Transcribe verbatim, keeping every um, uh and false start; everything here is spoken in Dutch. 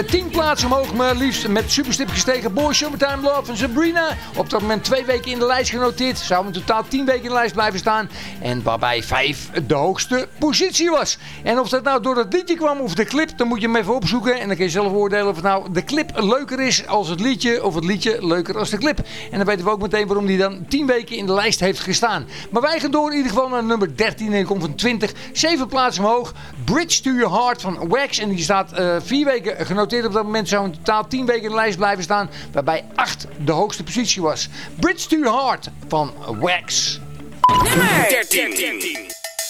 tien plaatsen omhoog, maar liefst met superstipjes tegen Boy Summertime Love en Sabrina. Op dat moment twee weken in de lijst genoteerd. Zou in totaal tien weken in de lijst blijven staan. En waarbij vijf de hoogste positie was. En of dat nou door dat liedje kwam of de clip, dan moet je hem even opzoeken. En dan kun je zelf oordelen of het nou de clip leuker is als het liedje of het liedje leuker als de clip. En dan weten we ook meteen waarom die dan tien weken in de lijst heeft gestaan. Maar wij gaan door in ieder geval naar nummer dertien en die komt van twintig. zeven plaatsen omhoog. Bridge to Your Heart van Wax. En die staat uh, vier weken genoteerd op dat moment. Zou in totaal tien weken in de lijst blijven staan. Waarbij acht de hoogste positie was. Bridge to Your Heart van Wax. Nummer dertien.